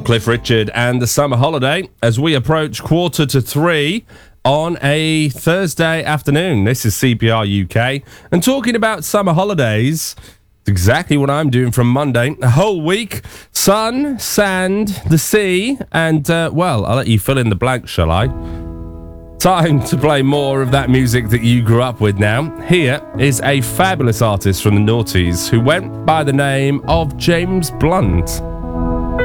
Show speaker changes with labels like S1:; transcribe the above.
S1: Cliff Richard and the Summer Holiday as we approach 2:45 on a Thursday afternoon. This is CPR UK, and talking about summer holidays, it's exactly what I'm doing from Monday. A whole week, sun, sand, the sea, and, well, I'll let you fill in the blanks, shall I? Time to play more of that music that you grew up with now. Here is a fabulous artist from the noughties who went by the name of James Blunt.